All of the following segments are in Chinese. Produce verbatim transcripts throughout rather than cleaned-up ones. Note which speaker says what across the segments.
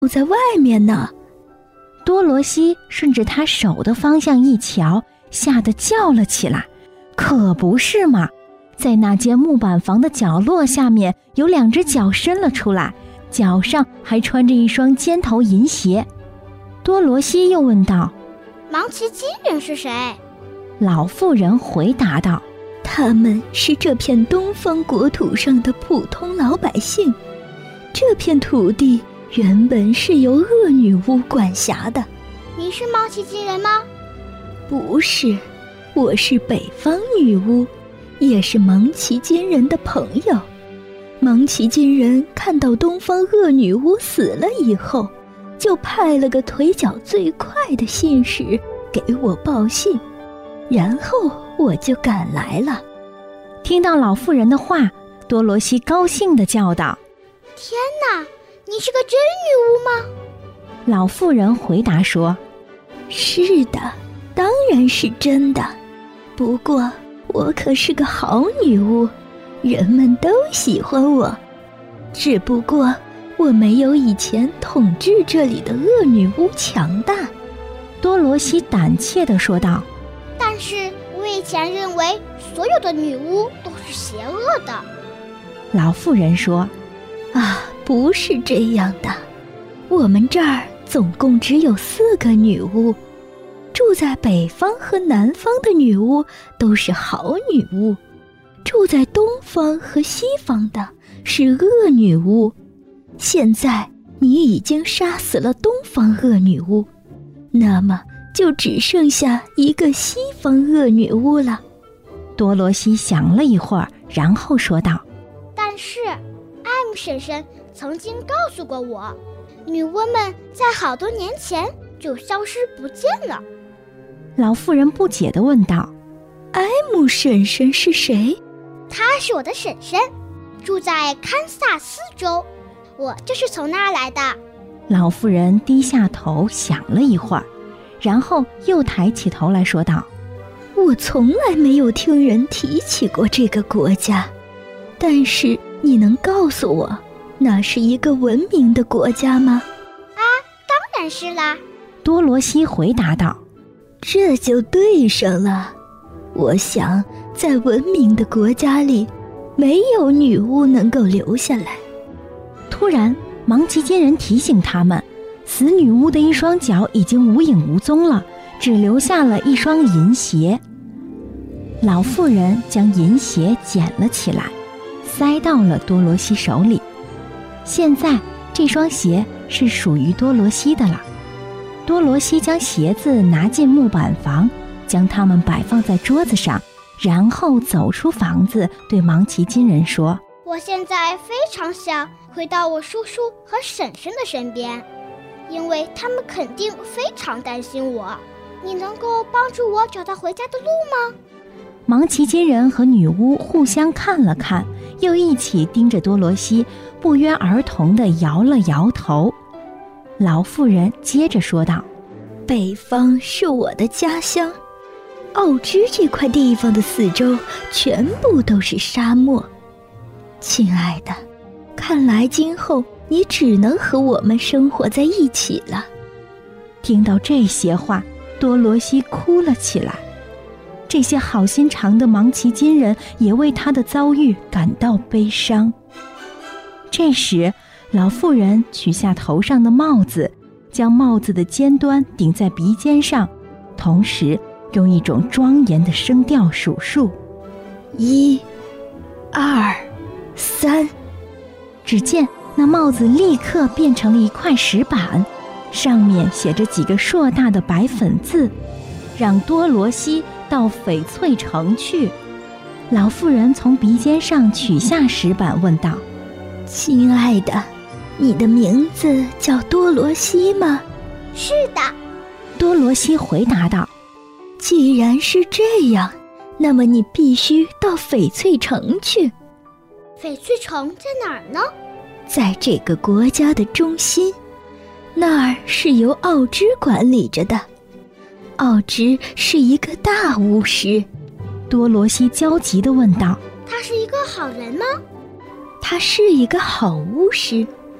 Speaker 1: 在外面呢。
Speaker 2: 多罗西顺着他手的方向一瞧，吓得叫了起来。可不是嘛，在那间木板房的角落下面有两只脚伸了出来，脚上还穿着一双尖头银鞋。多罗西又问道：
Speaker 3: 芒奇金人是谁？
Speaker 2: 老妇人回答道：
Speaker 1: 他们是这片东方国土上的普通老百姓，这片土地原本是由恶女巫管辖的。
Speaker 3: 你是芒奇金人吗？
Speaker 1: 不是，我是北方女巫，也是芒奇金人的朋友。芒奇金人看到东方恶女巫死了以后，就派了个腿脚最快的信使给我报信，然后我就赶来了。
Speaker 2: 听到老妇人的话，多罗西高兴地叫道：
Speaker 3: 天哪，你是个真女巫吗？
Speaker 2: 老妇人回答说：
Speaker 1: 是的，当然是真的。不过我可是个好女巫，人们都喜欢我。只不过我没有以前统治这里的恶女巫强大。
Speaker 2: 多罗西胆怯地说道：
Speaker 3: 但是我以前认为所有的女巫都是邪恶的。
Speaker 2: 老妇人说：
Speaker 1: 啊，不是这样的，我们这儿总共只有四个女巫，住在北方和南方的女巫都是好女巫，住在东方和西方的是恶女巫。现在你已经杀死了东方恶女巫，那么就只剩下一个西方恶女巫了。
Speaker 2: 多罗西想了一会儿，然后说道：
Speaker 3: 但是艾姆婶婶曾经告诉过我，女巫们在好多年前就消失不见了。
Speaker 2: 老妇人不解地问道：
Speaker 1: 艾姆婶婶是谁？
Speaker 3: 她是我的婶婶，住在堪萨斯州，我就是从那儿来的。
Speaker 2: 老妇人低下头想了一会儿，然后又抬起头来说道：
Speaker 1: 我从来没有听人提起过这个国家，但是你能告诉我，那是一个文明的国家吗？
Speaker 3: 啊，当然是啦。
Speaker 2: 多罗西回答道：
Speaker 1: 这就对上了。我想在文明的国家里，没有女巫能够留下来。
Speaker 2: 突然芒奇金人提醒他们，死女巫的一双脚已经无影无踪了，只留下了一双银鞋。老妇人将银鞋捡了起来，塞到了多罗西手里。现在这双鞋是属于多罗西的了。多罗西将鞋子拿进木板房，将它们摆放在桌子上，然后走出房子，对芒奇金人说：
Speaker 3: 我现在非常想回到我叔叔和婶婶的身边，因为他们肯定非常担心我。你能够帮助我找到回家的路吗？
Speaker 2: 芒奇金人和女巫互相看了看，又一起盯着多罗西，不约而同地摇了摇头。老妇人接着说道：
Speaker 1: 北方是我的家乡，奥芝这块地方的四周全部都是沙漠。亲爱的，看来今后你只能和我们生活在一起了。
Speaker 2: 听到这些话，多罗西哭了起来。这些好心肠的芒奇金人也为他的遭遇感到悲伤。这时老妇人取下头上的帽子，将帽子的尖端顶在鼻尖上，同时用一种庄严的声调数数：
Speaker 1: 一、二、三。
Speaker 2: 只见那帽子立刻变成了一块石板，上面写着几个硕大的白粉字：让多罗西到翡翠城去。老妇人从鼻尖上取下石板，问道：
Speaker 1: 亲爱的，你的名字叫多罗西吗？
Speaker 3: 是的。
Speaker 2: 多罗西回答道：
Speaker 1: 既然是这样，那么你必须到翡翠城去。
Speaker 3: 翡翠城在哪儿呢？
Speaker 1: 在这个国家的中心，那儿是由奥芝管理着的。奥芝是一个大巫师。
Speaker 2: 多罗西焦急地问道：
Speaker 3: 他是一个好人吗？
Speaker 1: 他是一个好巫师。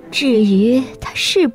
Speaker 1: 至于他是